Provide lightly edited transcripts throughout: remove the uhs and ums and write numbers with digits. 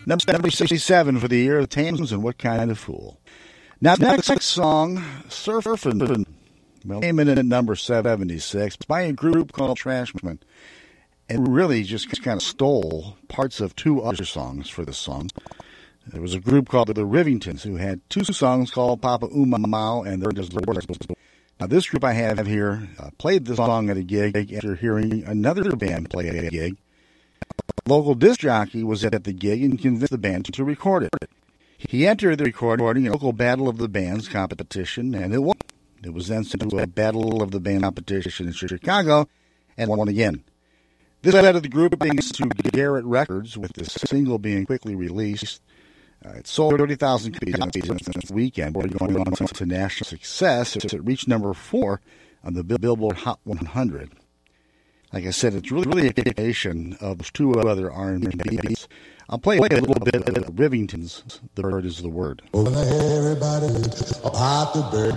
Number 67 for the year, The Thames and What Kind of Fool. Now, next song, Surfin', well, came in at number 76 by a group called Trashmen, and really just kind of stole parts of two other songs for this song. There was a group called the Rivingtons who had two songs called Papa Uma Mau and There's the Word. Now, this group I have here played this song at a gig after hearing another band play at a gig. A local disc jockey was at the gig and convinced the band to record it. He entered the recording in a local Battle of the Bands competition, and it won. It was then sent to a Battle of the Band competition in Chicago, and won again. This led to the group being to Garrett Records, with the single being quickly released. It sold 30,000 copies on this weekend, going on to national success. It reached number 4 on the Billboard Hot 100. Like I said, it's really a combination of those two other R&B beats. I'll play a little bit of Rivington's The Bird is the Word. Everybody about the bird.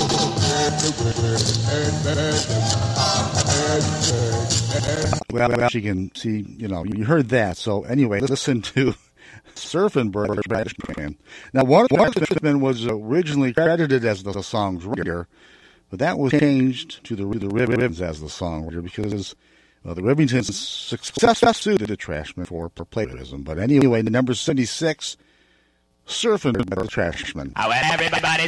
Well, you can see, you heard that. So anyway, listen to Surfin' Bird. Now, one of the Trashmen was originally credited as the song's writer, but that was changed to the Rivingtons as the song writer because the Rivingtons successfully sued the Trashmen for plagiarism. But anyway, the number 76, Surfin' Bird, Trashmen. Oh, well, everybody